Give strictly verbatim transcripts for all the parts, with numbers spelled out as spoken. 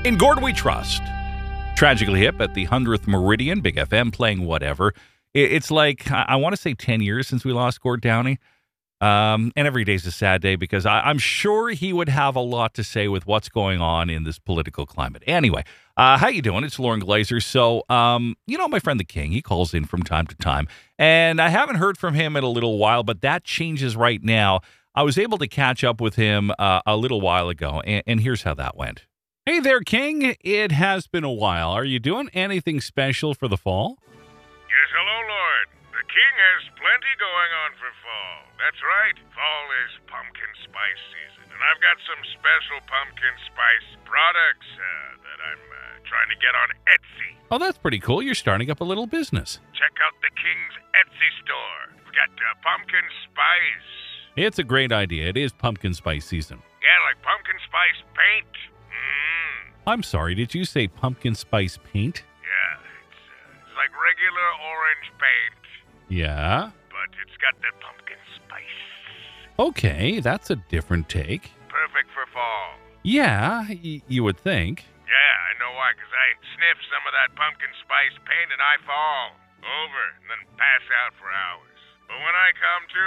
In Gord We Trust. Tragically hip at the hundredth Meridian, Big F M playing whatever. It's like, I want to say ten years since we lost Gord Downey. Um, and every day's a sad day because I, I'm sure he would have a lot to say with what's going on in this political climate. Anyway, uh, how you doing? It's Lauren Glazer. So, um, you know, my friend the King, he calls in from time to time. And I haven't heard from him in a little while, but that changes right now. I was able to catch up with him uh, a little while ago, and, and here's how that went. Hey there, King. It has been a while. Are you doing anything special for the fall? Yes, hello, Lord. The King has plenty going on for fall. That's right. Fall is pumpkin spice season, and I've got some special pumpkin spice products uh, that I'm uh, trying to get on Etsy. Oh, that's pretty cool. You're starting up a little business. Check out the King's Etsy store. We've got uh, pumpkin spice. It's a great idea. It is pumpkin spice season. Yeah, like pumpkin spice paint. Mmm. I'm sorry, did you say pumpkin spice paint? Yeah, it's, uh, it's like regular orange paint. Yeah? But it's got the pumpkin spice. Okay, that's a different take. Perfect for fall. Yeah, y- you would think. Yeah, I know why, because I sniff some of that pumpkin spice paint and I fall over and then pass out for hours. But when I come to,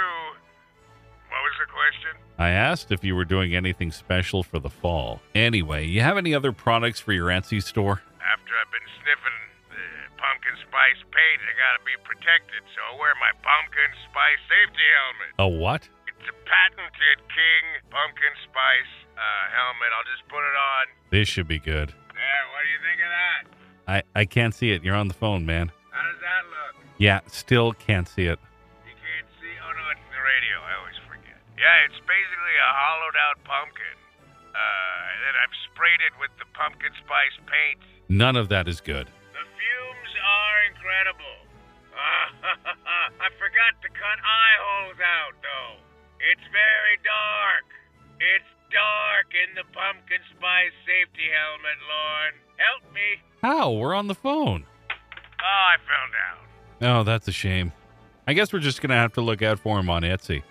what was the question? I asked if you were doing anything special for the fall. Anyway, you have any other products for your Etsy store? After I've been sniffing the pumpkin spice paint, I gotta be protected, so I wear my pumpkin spice safety helmet. A what? It's a patented King pumpkin spice uh, helmet. I'll just put it on. This should be good. Yeah, what do you think of that? I, I can't see it. You're on the phone, man. How does that look? Yeah, still can't see it. You can't see? Oh, no, it's the radio. I always forget. Yeah, it's basically a hollowed-out pumpkin. Uh, and then I've sprayed it with the pumpkin spice paint. None of that is good. The fumes are incredible. I forgot to cut eye holes out, though. It's very dark. It's dark in the pumpkin spice safety helmet, Lorne. Help me. How? We're on the phone. Oh, I found out. Oh, that's a shame. I guess we're just going to have to look out for him on Etsy.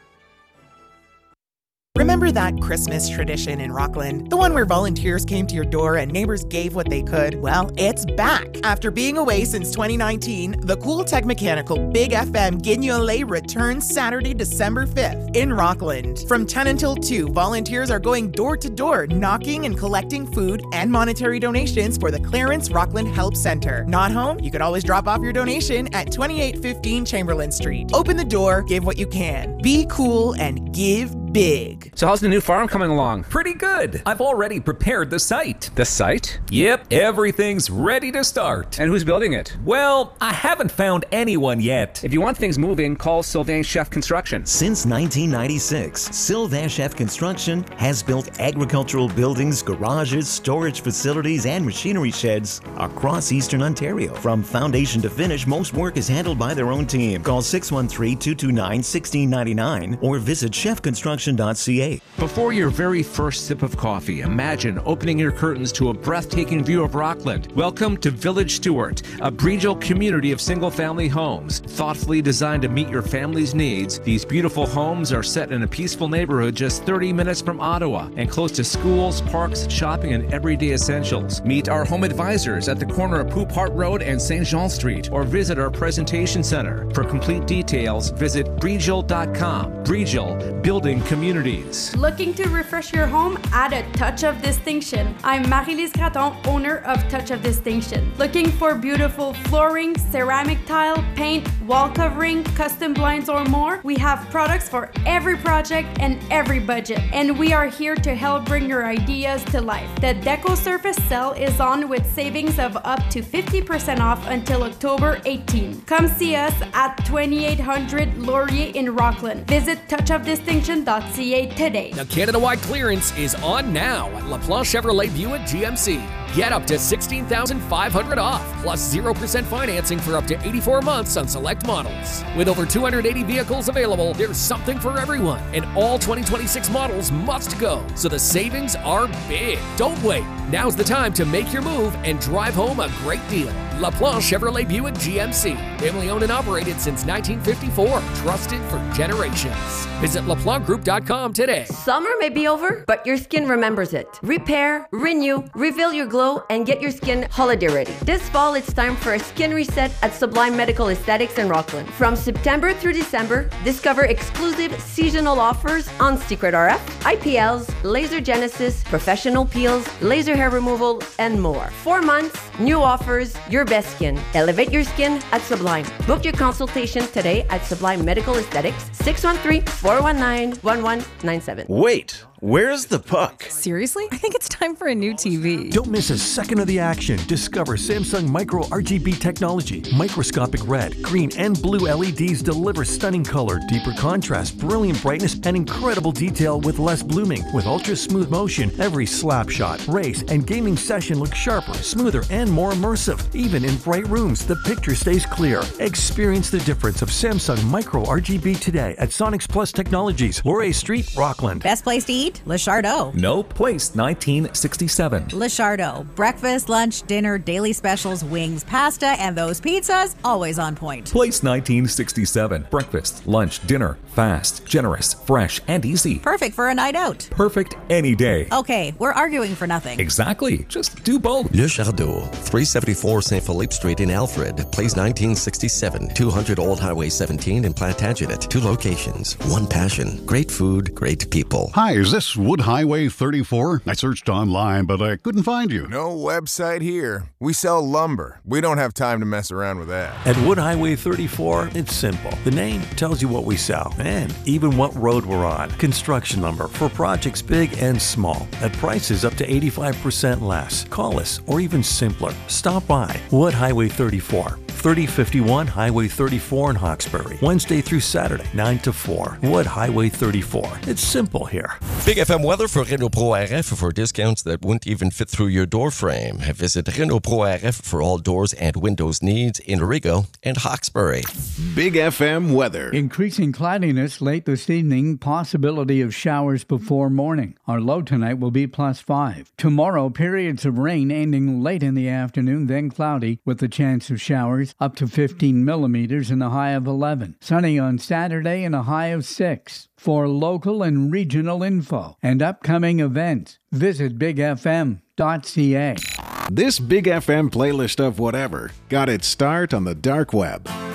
Remember that Christmas tradition in Rockland? The one where volunteers came to your door and neighbors gave what they could? Well, it's back. After being away since twenty nineteen, the Cool Tech Mechanical Big F M Guignolé returns Saturday, December fifth in Rockland. From ten until two, volunteers are going door to door, knocking and collecting food and monetary donations for the Clarence Rockland Help Center. Not home? You could always drop off your donation at twenty-eight fifteen Chamberlain Street. Open the door, give what you can. Be cool and give big. So how's the new farm coming along? Pretty good. I've already prepared the site. The site? Yep, everything's ready to start. And who's building it? Well, I haven't found anyone yet. If you want things moving, call Sylvain Chef Construction. Since nineteen ninety-six, Sylvain Chef Construction has built agricultural buildings, garages, storage facilities, and machinery sheds across Eastern Ontario. From foundation to finish, most work is handled by their own team. Call six one three, two two nine, one six nine nine or visit chef construction dot c a. Before your very first sip of coffee, imagine opening your curtains to a breathtaking view of Rockland. Welcome to Village Stewart, a Breedel community of single-family homes. Thoughtfully designed to meet your family's needs, these beautiful homes are set in a peaceful neighborhood just thirty minutes from Ottawa and close to schools, parks, shopping, and everyday essentials. Meet our home advisors at the corner of Poupart Road and Saint Jean Street or visit our presentation center. For complete details, visit breedel dot com. Breedel, building communities. Looking to refresh your home? Add a touch of distinction. I'm Marie-Lise Graton, owner of Touch of Distinction. Looking for beautiful flooring, ceramic tile, paint, wall covering, custom blinds, or more? We have products for every project and every budget, and we are here to help bring your ideas to life. The Deco Surface sale is on with savings of up to fifty percent off until October eighteenth. Come see us at twenty-eight hundred Laurier in Rockland. Visit touch of distinction dot c a today. The Canada-wide clearance is on now at LaPlante Chevrolet Buick G M C. Get up to sixteen thousand five hundred dollars off, plus zero percent financing for up to eighty-four months on select models. With over two hundred eighty vehicles available, there's something for everyone, and all twenty twenty-six models must go, so the savings are big. Don't wait. Now's the time to make your move and drive home a great deal. LaPlace Chevrolet Buick G M C. Family owned and operated since nineteen fifty-four. Trusted for generations. Visit La Planche Group dot com today. Summer may be over, but your skin remembers it. Repair, renew, reveal your glow, and get your skin holiday ready. This fall, it's time for a skin reset at Sublime Medical Aesthetics in Rockland. From September through December, discover exclusive seasonal offers on Secret R F, I P Ls, laser genesis, professional peels, laser hair removal, and more. Four months, new offers, your best skin. Elevate your skin at Sublime. Book your consultation today at Sublime Medical Aesthetics, six one three, four one nine, one one nine seven. Wait, where's the puck? Seriously? I think it's time for a new T V. Don't miss a second of the action. Discover Samsung Micro R G B technology. Microscopic red, green, and blue L E Ds deliver stunning color, deeper contrast, brilliant brightness, and incredible detail with less blooming. With ultra smooth motion, every slap shot, race, and gaming session looks sharper, smoother, and more immersive. Even in bright rooms, the picture stays clear. Experience the difference of Samsung Micro R G B today at Sonics Plus Technologies, Laurier Street, Rockland. Best place to eat? Le Chardot. No, Place nineteen sixty-seven. Le Chardot. Breakfast, lunch, dinner, daily specials, wings, pasta, and those pizzas, always on point. Place nineteen sixty-seven. Breakfast, lunch, dinner, fast, generous, fresh, and easy. Perfect for a night out. Perfect any day. Okay, we're arguing for nothing. Exactly. Just do both. Le Chardot, three seventy-four Saint Philippe Street in Alfred. Place nineteen sixty-seven. two hundred Old Highway seventeen in Plantagenet. Two locations, one passion. Great food, great people. Hi, is this Wood Highway thirty-four? I searched online, but I couldn't find you. No website here. We sell lumber. We don't have time to mess around with that. At Wood Highway thirty-four, it's simple. The name tells you what we sell and even what road we're on. Construction lumber for projects big and small at prices up to eighty-five percent less. Call us or even simpler. Stop by Wood Highway thirty-four. thirty fifty-one Highway thirty-four in Hawkesbury. Wednesday through Saturday, nine to four. Wood Highway thirty-four. It's simple here. Big F M weather for Renault Pro R F for discounts that wouldn't even fit through your door frame. Visit Renault Pro R F for all doors and windows needs in Rigaud and Hawkesbury. Big F M weather. Increasing cloudiness late this evening, possibility of showers before morning. Our low tonight will be plus five. Tomorrow, periods of rain ending late in the afternoon, then cloudy with the chance of showers up to fifteen millimeters and a high of eleven. Sunny on Saturday and a high of six. For local and regional info and upcoming events, visit big f m dot c a. This Big F M playlist of whatever got its start on the dark web.